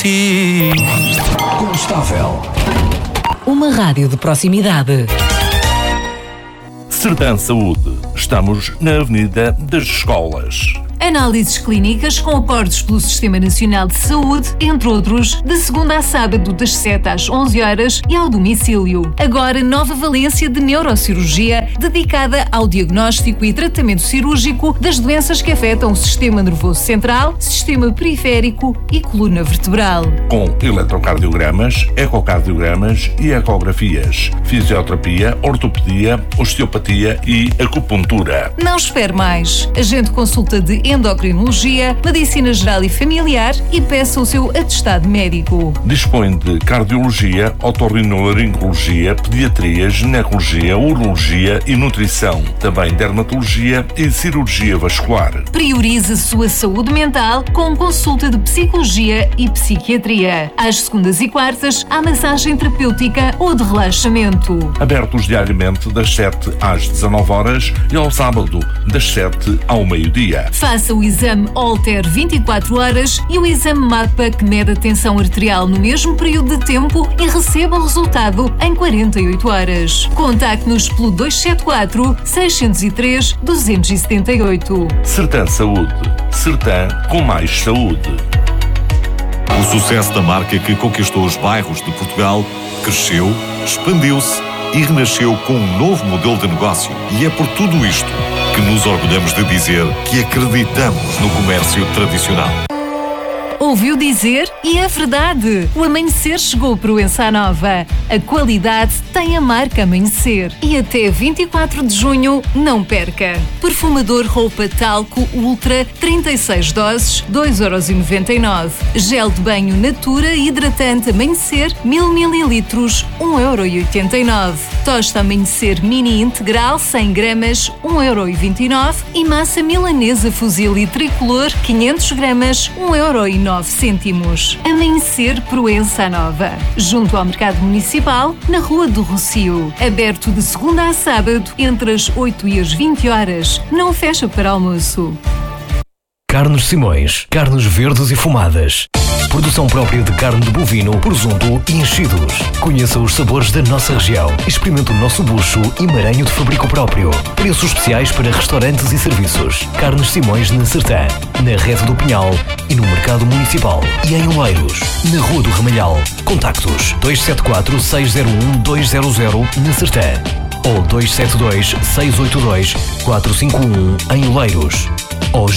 ti. Constável. Uma rádio de proximidade. Sertã Saúde. Estamos na Avenida das Escolas. Análises clínicas com acordos pelo Sistema Nacional de Saúde, entre outros, de segunda a sábado, das 7 às 11 horas e ao domicílio. Agora, nova valência de neurocirurgia, dedicada ao diagnóstico e tratamento cirúrgico das doenças que afetam o sistema nervoso central, sistema periférico e coluna vertebral. Com eletrocardiogramas, ecocardiogramas e ecografias, fisioterapia, ortopedia, osteopatia e acupuntura. Não espere mais. Agende consulta de endocrinologia, medicina geral e familiar e peça o seu atestado médico. Dispõe de cardiologia, otorrinolaringologia, pediatria, ginecologia, urologia e nutrição. Também dermatologia e cirurgia vascular. Priorize a sua saúde mental com consulta de psicologia e psiquiatria. Às segundas e quartas, há massagem terapêutica ou de relaxamento. Abertos diariamente das 7 às 19 horas e ao sábado das 7 ao meio-dia. Faça o exame Holter 24 horas e o exame MAPA, que mede a tensão arterial no mesmo período de tempo, e receba o resultado em 48 horas. Contacte-nos pelo 274 603 278. Sertã Saúde. Sertã com mais saúde. O sucesso da marca que conquistou os bairros de Portugal cresceu, expandiu-se e renasceu com um novo modelo de negócio. E é por tudo isto que nos orgulhamos de dizer que acreditamos no comércio tradicional. Ouviu dizer? E é verdade! O Amanhecer chegou para o Proença Nova. A qualidade tem a marca Amanhecer. E até 24 de junho, não perca! Perfumador roupa talco Ultra, 36 doses, 2,99€. Gel de banho Natura hidratante Amanhecer, 1000 ml, 1,89€. Tosta Amanhecer Mini Integral, 100 gramas, 1,29€. E massa milanesa Fuzil e Tricolor, 500 gramas, 1,09€. Amanhecer Proença Nova, junto ao Mercado Municipal, na Rua do Rocio. Aberto de segunda a sábado, entre as 8 e as 20 horas. Não fecha para almoço. Carnes Simões. Carnes verdes e fumadas. Produção própria de carne de bovino, presunto e enchidos. Conheça os sabores da nossa região. Experimente o nosso bucho e maranho de fabrico próprio. Preços especiais para restaurantes e serviços. Carnes Simões na Sertã, na Rede do Pinhal e no Mercado Municipal. E em Oeiros, na Rua do Ramalhal. Contactos 274 601 200 na Sertã ou 272 682 451 em Oeiros. Ou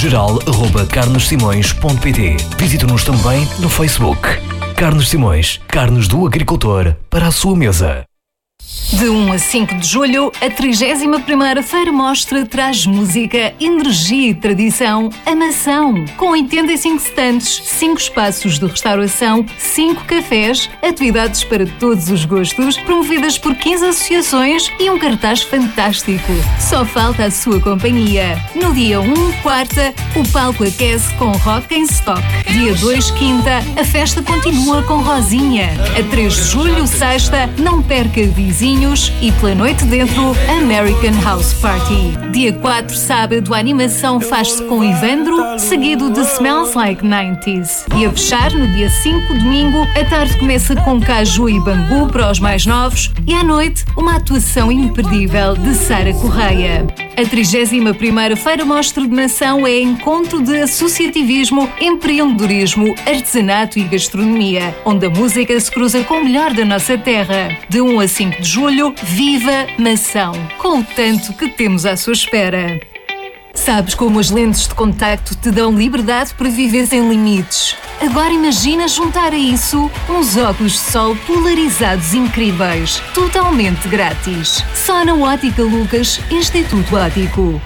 geral@carnesimões.pt. Visite-nos também no Facebook. Carnes Simões, carnes do agricultor para a sua mesa. De 1 a 5 de julho, a 31ª Feira Mostra traz música, energia e tradição a Mação. Com 85 stands, 5 espaços de restauração, 5 cafés, atividades para todos os gostos, promovidas por 15 associações e um cartaz fantástico. Só falta a sua companhia. No dia 1, quarta, o palco aquece com rock em stock. Dia 2, quinta, a festa continua com Rosinha. A 3 de julho, sexta, não perca Vizinhos e pela noite dentro, American House Party. Dia 4, sábado, a animação faz-se com Ivandro, seguido de Smells Like 90s. E a fechar, no dia 5, domingo, a tarde começa com Caju e Bambu para os mais novos e à noite, uma atuação imperdível de Sara Correia. A 31ª Feira Mostra de Mação é encontro de associativismo, empreendedorismo, artesanato e gastronomia, onde a música se cruza com o melhor da nossa terra. De 1 a 5 de julho, viva Mação, com o tanto que temos à sua espera. Sabes como as lentes de contacto te dão liberdade para viver sem limites? Agora imagina juntar a isso uns óculos de sol polarizados incríveis, totalmente grátis. Só na Ótica Lucas, Instituto Óptico.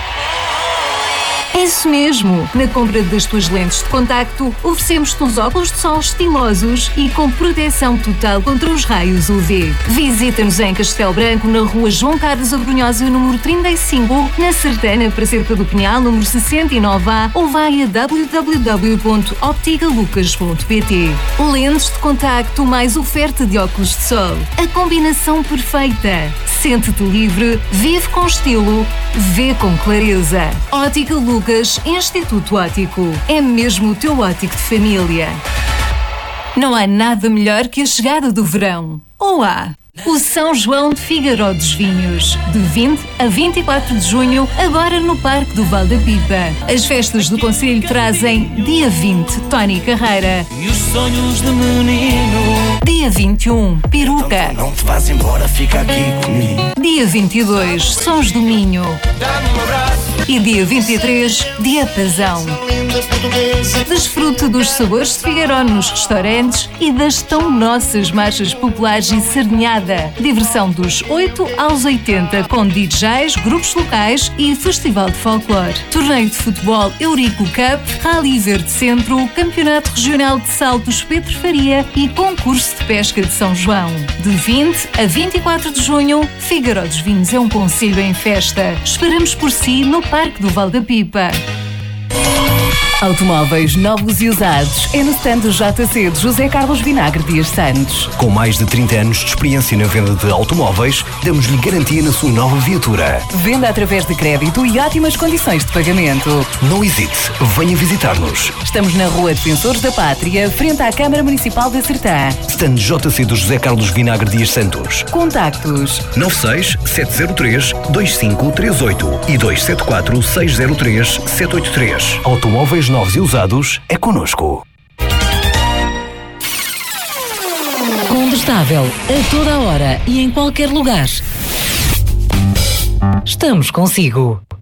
É isso mesmo! Na compra das tuas lentes de contacto, oferecemos-te uns óculos de sol estilosos e com proteção total contra os raios UV. Visita-nos em Castelo Branco, na Rua João Carlos Abrunhosa, número 35, na Sertana, para Cerca do Pinhal, número 69A, ou vai a www.opticalucas.pt. Lentes de contacto mais oferta de óculos de sol. A combinação perfeita. Sente-te livre, vive com estilo, vê com clareza. Ótica Lucas, Instituto Óptico. É mesmo o teu óptico de família. Não há nada melhor que a chegada do verão. Ou há? O São João de Figueiró dos Vinhos, de 20 a 24 de junho, agora no Parque do Val da Pipa. As festas do concelho trazem dia 20, Tony Carreira. E os sonhos de menino. Dia 21, Peruca. Então não te vás embora, fica aqui comigo. Dia 22, Sons do Minho. Dá-me um abraço. E dia 23, Diapasão. Linda portuguesa. Desfrute dos sabores de Figueiró nos restaurantes e das tão nossas marchas populares e sardinhada. Diversão dos 8 aos 80, com DJs, grupos locais e festival de folclore. Torneio de futebol Eurico Cup, Rally Verde Centro, Campeonato Regional de Saltos Pedro Faria e concurso de pesca de São João. De 20 a 24 de junho, Figueiró dos Vinhos é um concelho em festa. Esperamos por si no Parque do Val da Pipa. Automóveis novos e usados é no stand do JC de José Carlos Vinagre Dias Santos. Com mais de 30 anos de experiência na venda de automóveis, damos-lhe garantia na sua nova viatura. Venda através de crédito e ótimas condições de pagamento. Não hesite, venha visitar-nos. Estamos na Rua Defensores da Pátria, frente à Câmara Municipal de Sertã. Stand JC do José Carlos Vinagre Dias Santos. Contactos 96 703 2538 e 274 603 783. Automóveis novos e usados é connosco. Condestável, a toda a hora e em qualquer lugar. Estamos consigo.